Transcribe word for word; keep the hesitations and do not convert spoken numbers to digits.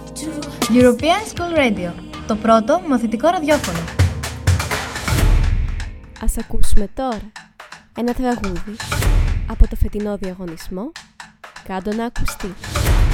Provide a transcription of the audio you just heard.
European School Radio, το πρώτο μαθητικό ραδιόφωνο. Ας ακούσουμε τώρα ένα τραγούδι από το φετινό διαγωνισμό «Κάντο να ακουστεί».